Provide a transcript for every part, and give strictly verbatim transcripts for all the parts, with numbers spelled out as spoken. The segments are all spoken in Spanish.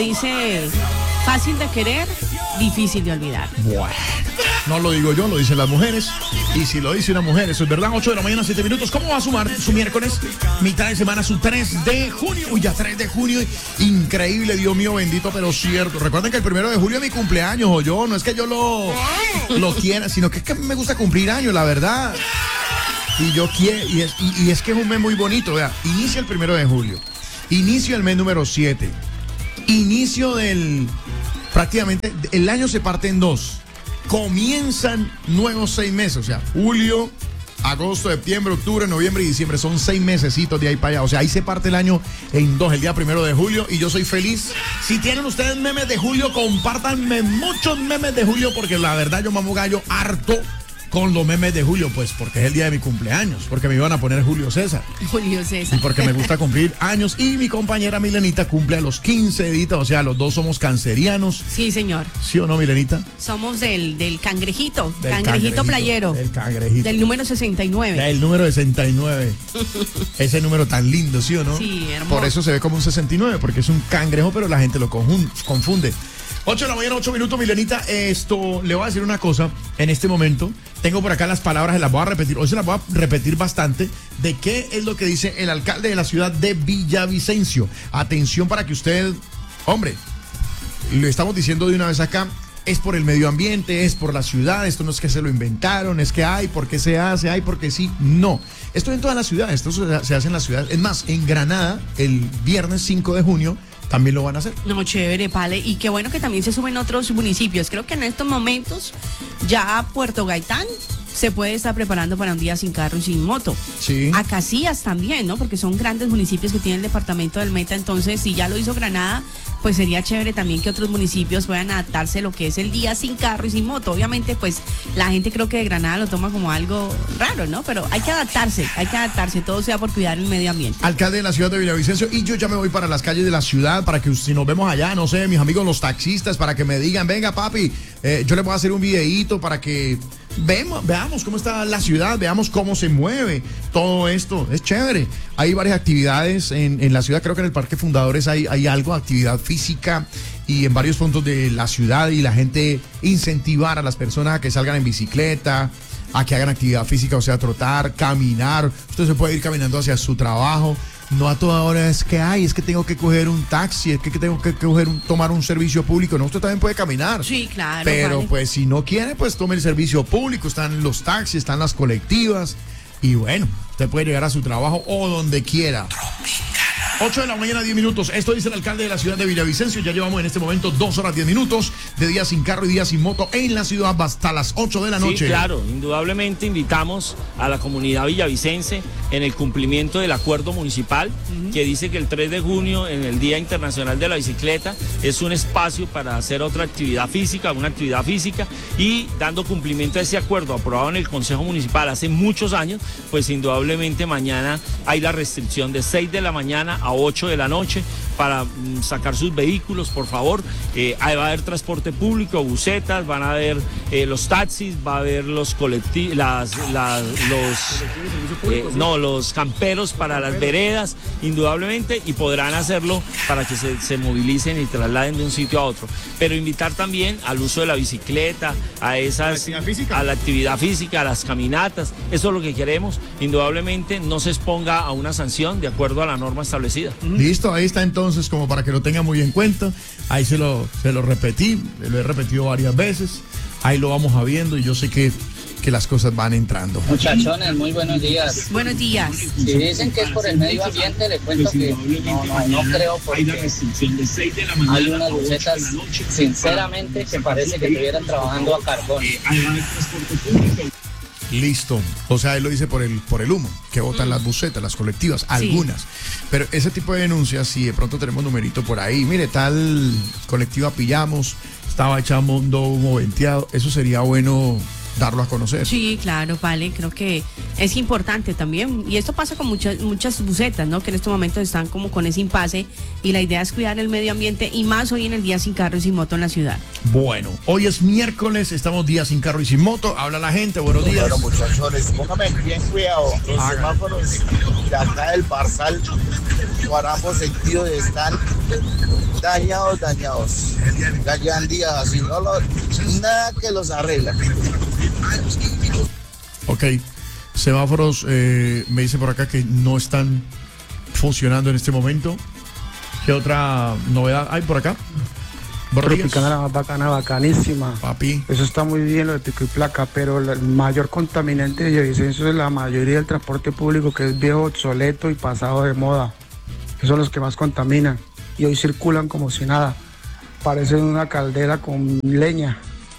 Dice, fácil de querer, difícil de olvidar. Bueno, no lo digo yo, lo dicen las mujeres. Y si lo dice una mujer, eso es verdad. ocho de la mañana, siete minutos. ¿Cómo va a sumar su miércoles? Mitad de semana, su tres de junio. Uy, ya tres de junio. Increíble, Dios mío, bendito, pero cierto. Recuerden que el primero de julio es mi cumpleaños, o yo. No es que yo lo, lo quiera, sino que es que a mí me gusta cumplir años, la verdad. Y yo quiero, y es, y, y es que es un mes muy bonito. Vea, inicia el primero de julio. Inicio el mes número siete. Inicio del, prácticamente, el año se parte en dos. Comienzan nuevos seis meses, o sea, julio, agosto, septiembre, octubre, noviembre y diciembre. Son seis mesecitos de ahí para allá. O sea, ahí se parte el año en dos, el día primero de julio. Y yo soy feliz. Si tienen ustedes memes de julio, compártanme muchos memes de julio, porque la verdad yo mamo gallo harto con los memes de julio, pues porque es el día de mi cumpleaños, porque me iban a poner Julio César. Julio César. Y porque me gusta cumplir años. Y mi compañera Milenita cumple a los quince, Edita, o sea, los dos somos cancerianos. Sí, señor. ¿Sí o no, Milenita? Somos del, del cangrejito, Del cangrejito, cangrejito playero. El cangrejito. Del número sesenta y nueve. El número sesenta y nueve. Ese número tan lindo, ¿sí o no? Sí, hermoso. Por eso se ve como un sesenta y nueve, porque es un cangrejo, pero la gente lo confunde. ocho de la mañana, ocho minutos, Milenita. Esto, le voy a decir una cosa en este momento. Tengo por acá las palabras, las voy a repetir. Hoy se las voy a repetir bastante. ¿De qué es lo que dice el alcalde de la ciudad de Villavicencio? Atención para que usted, hombre, lo estamos diciendo de una vez acá. Es por el medio ambiente, es por la ciudad. Esto no es que se lo inventaron, es que hay, ¿por qué se hace? Hay, porque sí. No. Esto en todas las ciudades, esto se, se hace en la ciudad. Es más, en Granada, el viernes cinco de junio, también lo van a hacer. No, chévere, Pale. Y qué bueno que también se suben otros municipios. Creo que en estos momentos ya Puerto Gaitán se puede estar preparando para un día sin carro y sin moto. Sí. A Casillas también, ¿no? Porque son grandes municipios que tienen el departamento del Meta. Entonces, si ya lo hizo Granada, pues sería chévere también que otros municipios puedan adaptarse a lo que es el día sin carro y sin moto. Obviamente, pues la gente creo que de Granada lo toma como algo raro, ¿no? Pero hay que adaptarse, hay que adaptarse. Todo sea por cuidar el medio ambiente. Alcalde de la ciudad de Villavicencio, y yo ya me voy para las calles de la ciudad para que si nos vemos allá, no sé, mis amigos los taxistas, para que me digan, venga papi, eh, yo le voy a hacer un videíto para que vemos, veamos cómo está la ciudad, veamos cómo se mueve todo esto. Es chévere. Hay varias actividades en, en la ciudad. Creo que en el Parque Fundadores hay, hay algo, actividad física, y en varios puntos de la ciudad, y la gente incentivar a las personas a que salgan en bicicleta, a que hagan actividad física, o sea, trotar, caminar. Usted se puede ir caminando hacia su trabajo. No a toda hora es que, ay, es que tengo que coger un taxi, es que tengo que coger un, tomar un servicio público. No, usted también puede caminar. Sí, claro. Pero vale. pues si no quiere, pues tome el servicio público. Están los taxis, están las colectivas. Y bueno, usted puede llegar a su trabajo o donde quiera. ocho de la mañana, diez minutos. Esto dice el alcalde de la ciudad de Villavicencio. Ya llevamos en este momento dos horas, diez minutos de día sin carro y día sin moto en la ciudad hasta las ocho de la noche. Sí, claro. Indudablemente invitamos a la comunidad villavicense en el cumplimiento del acuerdo municipal, uh-huh, que dice que el tres de junio, en el Día Internacional de la Bicicleta, es un espacio para hacer otra actividad física, una actividad física, y dando cumplimiento a ese acuerdo aprobado en el Consejo Municipal hace muchos años, pues indudablemente mañana hay la restricción de seis de la mañana a ocho de la noche para mm, sacar sus vehículos, por favor. Eh, ahí va a haber transporte público, busetas, van a haber eh, los taxis, va a haber los colectivos, las, las, los, eh, no, los camperos para las veredas, indudablemente, y podrán hacerlo para que se, se movilicen y trasladen de un sitio a otro. Pero invitar también al uso de la bicicleta, a esas, a la actividad física, a las caminatas. Eso es lo que queremos. Indudablemente no se exponga a una sanción de acuerdo a la norma establecida. Listo, ahí está entonces, como para que lo tenga muy en cuenta. Ahí se lo, se lo repetí, lo he repetido varias veces. Ahí lo vamos a viendo y yo sé que, que las cosas van entrando. Muchachones, muy buenos días. Buenos días. Si dicen que es por el medio ambiente, les cuento que no, no, no creo, porque hay unas bucetas, sinceramente, que parece que estuvieran trabajando a carbón. Listo. O sea, él lo dice por el, por el humo que botan mm. las bucetas, las colectivas, algunas. Sí. Pero ese tipo de denuncias, si de pronto tenemos numerito por ahí, mire, tal colectiva pillamos, estaba echando humo venteado, eso sería bueno darlo a conocer. Sí, claro, vale, creo que es importante también, y esto pasa con muchas muchas bucetas, ¿no? Que en estos momentos están como con ese impasse, y la idea es cuidar el medio ambiente, y más hoy en el día sin carro y sin moto en la ciudad. Bueno, hoy es miércoles, estamos día sin carro y sin moto, habla la gente, buenos días. Bueno, muchachones, póngame bien cuidado, los Haga. semáforos de acá del Barzal, por ambos sentidos están dañados, dañados. Ya llevan días así, no lo, nada que los arregla. Ok, semáforos, eh, me dice por acá que no están funcionando en este momento. ¿Qué otra novedad hay por acá? Tropicana la más bacana, bacanísima. Papi. Eso está muy bien, lo de pico y placa, pero el mayor contaminante de Villavicencio es la mayoría del transporte público, que es viejo, obsoleto y pasado de moda. Esos son los que más contaminan. Y hoy circulan como si nada. Parecen una caldera con leña.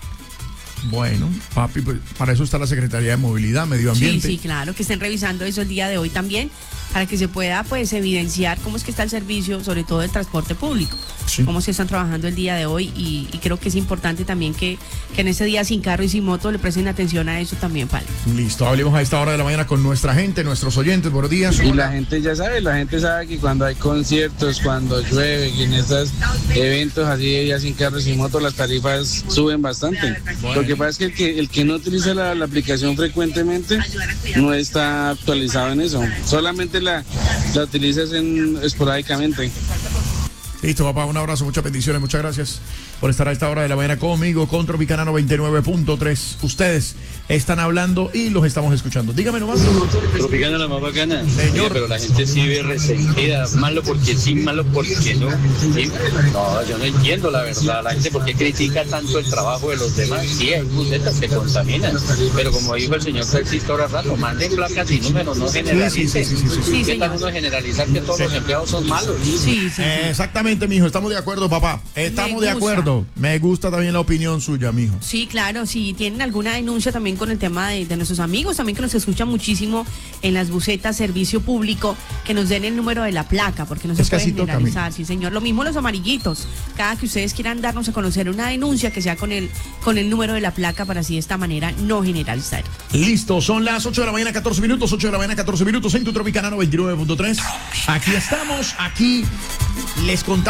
Bueno, papi, pues para eso está la Secretaría de Movilidad, Medio Ambiente. Sí, sí, claro, que estén revisando eso el día de hoy también, para que se pueda pues evidenciar cómo es que está el servicio, sobre todo del transporte público, sí. Cómo se están trabajando el día de hoy y, y creo que es importante también que, que en ese día sin carro y sin moto le presten atención a eso también, Pali. Listo, hablemos a esta hora de la mañana con nuestra gente, nuestros oyentes, buenos días. Y la gente ya sabe, la gente sabe que cuando hay conciertos, cuando llueve, y en estos eventos así ya sin carro y sin moto, las tarifas suben bastante. Bueno. Lo que pasa es que el que, el que no utiliza la, la aplicación frecuentemente no está actualizado en eso. Solamente la, la utilizas en, esporádicamente. Listo, papá, un abrazo, muchas bendiciones, muchas gracias por estar a esta hora de la mañana conmigo con Tropicana noventa y nueve punto tres. Ustedes están hablando y los estamos escuchando. Dígame nomás. Tropicana la más bacana. Señor. Pero la gente sí ve resentida, malo porque sí, malo porque no. ¿Sí? No, yo no entiendo la verdad. La gente porque critica tanto el trabajo de los demás. Sí, hay busetas que contaminan, pero como dijo el señor taxista ahora rato, manden placas y números, no generalicen. Sí, sí, sí, sí, sí. ¿Qué tal uno generalizar que todos sí. los empleados son malos? Sí, sí, sí. Eh, exactamente, mijo, estamos de acuerdo, papá. Estamos de acuerdo. Me gusta también la opinión suya, mijo. Sí, claro, si tienen alguna denuncia también con el tema de, de nuestros amigos, también que nos escuchan muchísimo en las busetas, servicio público, que nos den el número de la placa, porque no se es puede generalizar, también. Sí, señor. Lo mismo los amarillitos. Cada que ustedes quieran darnos a conocer una denuncia, que sea con el, con el número de la placa, para así de esta manera no generalizar. Listo, son las ocho de la mañana, catorce minutos, ocho de la mañana, catorce minutos en tu Tropicana noventa y nueve punto tres. Aquí estamos, aquí les contamos.